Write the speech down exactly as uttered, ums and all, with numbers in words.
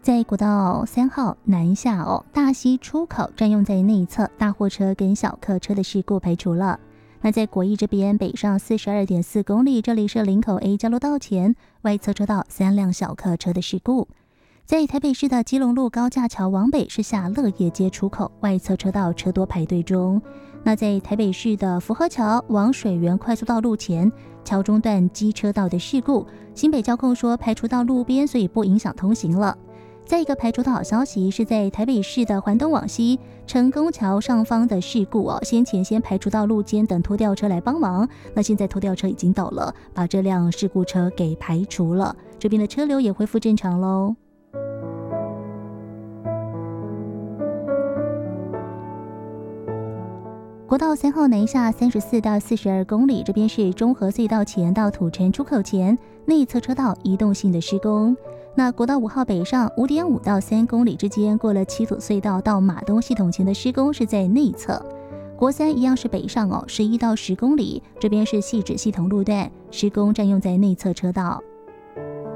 在国道三号南下哦，大溪出口占用在内侧，大货车跟小客车的事故排除了。那在国一这边北上四十二点四公里，这里是林口 A 交流道前外侧车道三辆小客车的事故。在台北市的基隆路高架桥往北是下乐业街出口，外侧车道车多排队中。那在台北市的福和桥往水源快速道路前，桥中段机车道的事故，新北交控说排除到路边，所以不影响通行了。再一个排除的好消息是在台北市的环东往西成功桥上方的事故哦，先前先排除到路肩等拖吊车来帮忙，那现在拖吊车已经到了，把这辆事故车给排除了，这边的车流也恢复正常喽。国道三号南下三十四到四十二公里，这边是中和隧道前到土城出口前内侧车道移动性的施工。那国道五号北上五点五到三公里之间，过了七堵隧道到马东系统前的施工是在内侧。国三一样是北上哦，十一到十公里，这边是汐止系统路段，施工占用在内侧车道。